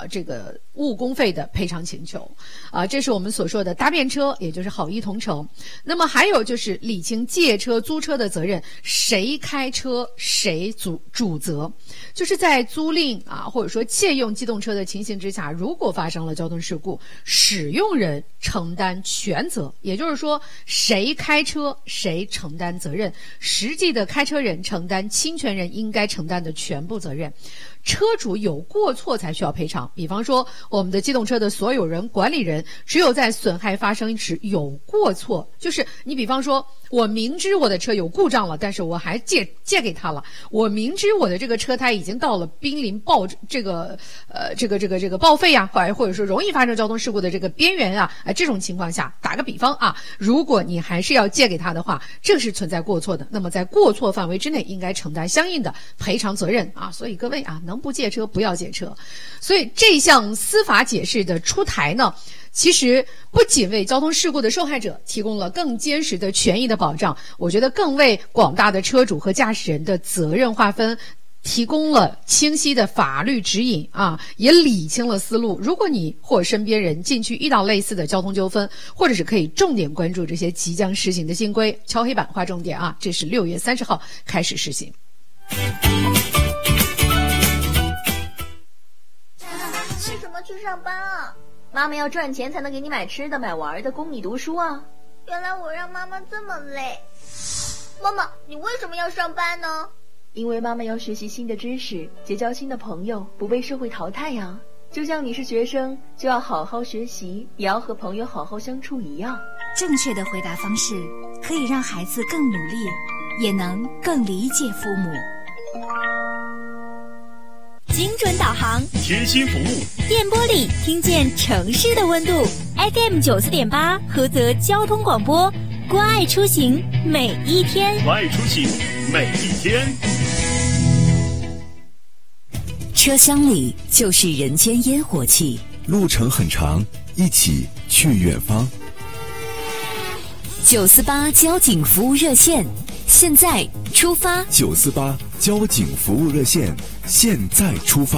这个误工费的赔偿请求这是我们所说的搭便车，也就是好一同城。那么还有就是理清借车租车的责任，谁开车谁主责。就是在租赁或者说借用机动车的情形之下，如果发生了交通事故，使用人承担全责，也就是说谁开车谁承担责任，实际的开车人承担侵权人应该承担的全部责任。车主有过错才需要赔偿，比方说我们的机动车的所有人、管理人，只有在损害发生时有过错，就是你比方说我明知我的车有故障了，但是我还借给他了，我明知我的这个车胎已经到了濒临报废或者说容易发生交通事故的这个边缘这种情况下，打个比方如果你还是要借给他的话，这是存在过错的，那么在过错范围之内应该承担相应的赔偿责任所以各位能不借车不要借车。所以这项司法解释的出台呢，其实不仅为交通事故的受害者提供了更坚实的权益的保障，我觉得更为广大的车主和驾驶人的责任划分提供了清晰的法律指引也理清了思路。如果你或身边人近期遇到类似的交通纠纷，或者是可以重点关注这些即将实行的新规，敲黑板划重点这是6月30号开始实行。 为什么去上班妈妈要赚钱才能给你买吃的买玩的，供你读书原来我让妈妈这么累。妈妈，你为什么要上班呢？ 因为妈妈要学习新的知识，结交新的朋友，不被社会淘汰呀。就像你是学生，就要好好学习，也要和朋友好好相处一样。 正确的回答方式可以让孩子更努力，也能更理解父母。 精准导航， 贴心服务， 电波里听见城市的温度。FM 94.8，菏泽交通广播，关爱出行每一天， 关爱出行每一天。 车厢里就是人间烟火气， 路程很长，一起去远方。 948交警服务热线，现在出发。 948交警服务热线，现在出发。